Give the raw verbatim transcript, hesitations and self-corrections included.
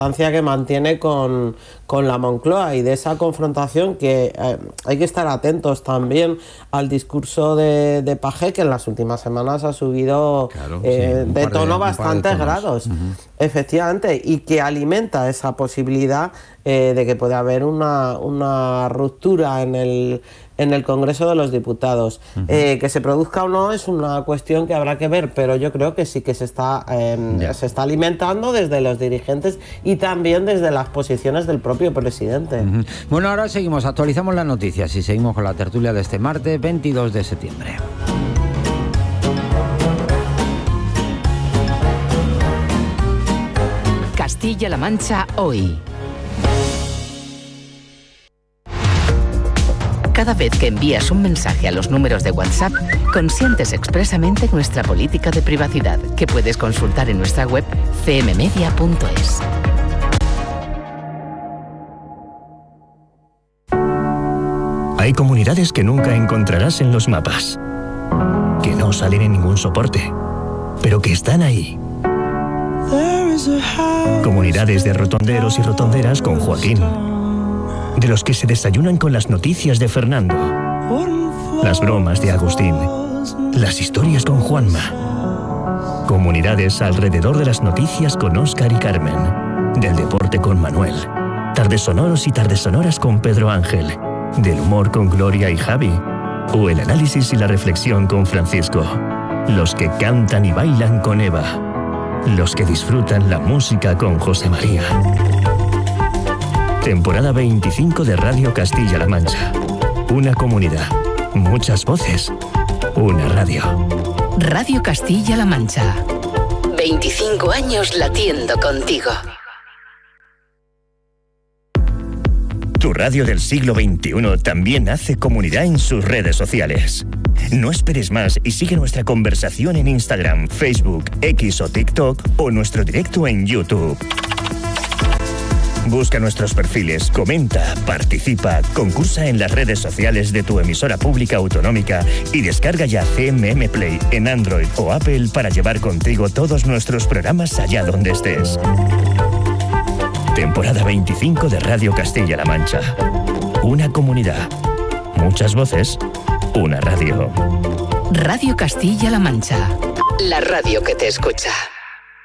que mantiene con, con la Moncloa y de esa confrontación que eh, hay que estar atentos también al discurso de, de Pagé, que en las últimas semanas ha subido claro, eh, sí, de tono de, bastantes grados, uh-huh. efectivamente, y que alimenta esa posibilidad eh, de que puede haber una, una ruptura en el, en el Congreso de los Diputados. Uh-huh. Eh, que se produzca o no es una cuestión que habrá que ver, pero yo creo que sí que se está, eh, yeah. se está alimentando desde los dirigentes y también desde las posiciones del propio presidente. Uh-huh. Bueno, ahora seguimos, actualizamos las noticias y seguimos con la tertulia de este martes veintidós de septiembre. Castilla-La Mancha hoy. Cada vez que envías un mensaje a los números de WhatsApp, consientes expresamente nuestra política de privacidad, que puedes consultar en nuestra web c m media punto es. Hay comunidades que nunca encontrarás en los mapas, que no salen en ningún soporte, pero que están ahí. Comunidades de rotonderos y rotonderas con Joaquín, de los que se desayunan con las noticias de Fernando, las bromas de Agustín, las historias con Juanma. Comunidades alrededor de las noticias con Óscar y Carmen, del deporte con Manuel, tardes sonoros y tardes sonoras con Pedro Ángel, del humor con Gloria y Javi, o el análisis y la reflexión con Francisco. Los que cantan y bailan con Eva, los que disfrutan la música con José María. Temporada veinticinco de Radio Castilla-La Mancha. Una comunidad, muchas voces, una radio. Radio Castilla-La Mancha. veinticinco años latiendo contigo. Tu radio del siglo veintiuno también hace comunidad en sus redes sociales. No esperes más y sigue nuestra conversación en Instagram, Facebook, X o TikTok o nuestro directo en YouTube. Busca nuestros perfiles, comenta, participa, concursa en las redes sociales de tu emisora pública autonómica y descarga ya C M M Play en Android o Apple para llevar contigo todos nuestros programas allá donde estés. Temporada veinticinco de Radio Castilla-La Mancha. Una comunidad, muchas voces, una radio. Radio Castilla-La Mancha. La radio que te escucha.